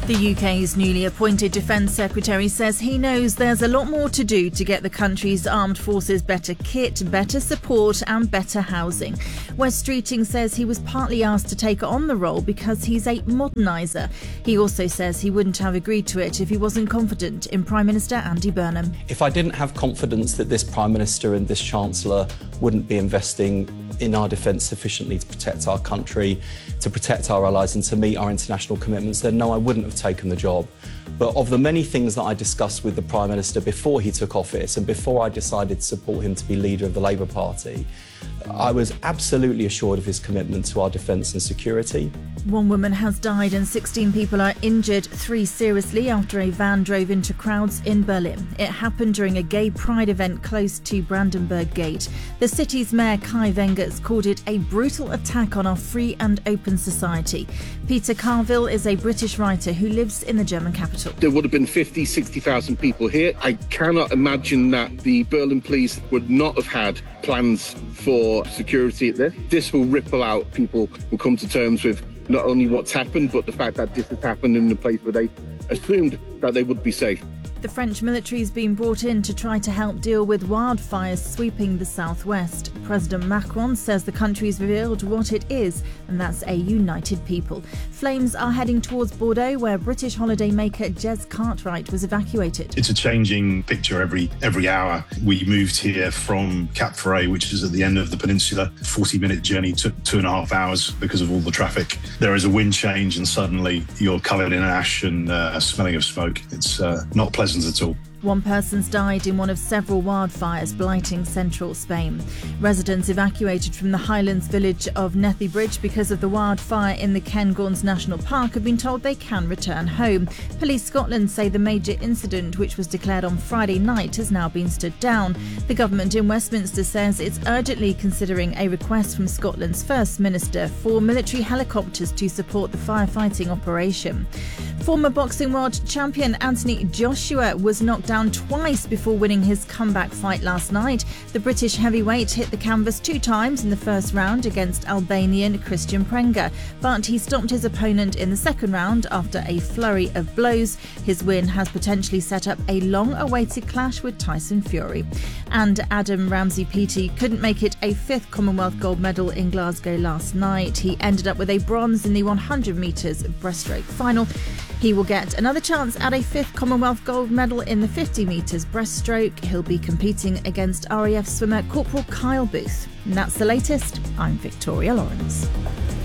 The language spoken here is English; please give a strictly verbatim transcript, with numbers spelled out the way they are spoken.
The U K's newly appointed Defence Secretary says he knows there's a lot more to do to get the country's armed forces better kit, better support and better housing. Wes Streeting says he was partly asked to take on the role because he's a moderniser. He also says he wouldn't have agreed to it if he wasn't confident in Prime Minister Andy Burnham. If I didn't have confidence that this Prime Minister and this Chancellor wouldn't be investing in our defence sufficiently to protect our country, to protect our allies and to meet our international commitments, then no, I wouldn't have taken the job. But of the many things that I discussed with the Prime Minister before he took office and before I decided to support him to be leader of the Labour Party, I was absolutely assured of his commitment to our defence and security. One woman has died and sixteen people are injured, three seriously, after a van drove into crowds in Berlin. It happened during a gay pride event close to Brandenburg Gate. The city's mayor, Kai Wengers, called it a brutal attack on our free and open society. Peter Carville is a British writer who lives in the German capital. There would have been fifty, sixty thousand people here. I cannot imagine that the Berlin police would not have had plans for security at this. This will ripple out. People will come to terms with not only what's happened, but the fact that this has happened in the place where they assumed that they would be safe. The French military has been brought in to try to help deal with wildfires sweeping the southwest. President Macron says the country's revealed what it is, and that's a united people. Flames are heading towards Bordeaux, where British holidaymaker Jez Cartwright was evacuated. It's a changing picture every every hour. We moved here from Cap Ferret, which is at the end of the peninsula. forty minute journey took two and a half hours because of all the traffic. There is a wind change and suddenly you're covered in ash and uh, smelling of smoke. It's uh, not pleasant at all. One person's died in one of several wildfires blighting central Spain. Residents evacuated from the Highlands village of Nethybridge because of the wildfire in the Cairngorms National Park have been told they can return home. Police Scotland say the major incident, which was declared on Friday night, has now been stood down. The government in Westminster says it's urgently considering a request from Scotland's First Minister for military helicopters to support the firefighting operation. Former boxing world champion Anthony Joshua was knocked down twice before winning his comeback fight last night. The British heavyweight hit the canvas two times in the first round against Albanian Christian Prenga, but he stopped his opponent in the second round after a flurry of blows. His win has potentially set up a long-awaited clash with Tyson Fury. And Adam Ramsey-Peaty couldn't make it a fifth Commonwealth gold medal in Glasgow last night. He ended up with a bronze in the one hundred metres breaststroke final. He will get another chance at a fifth Commonwealth gold medal in the fifty metres breaststroke. He'll be competing against R A F swimmer Corporal Kyle Booth. And that's the latest. I'm Victoria Lawrence.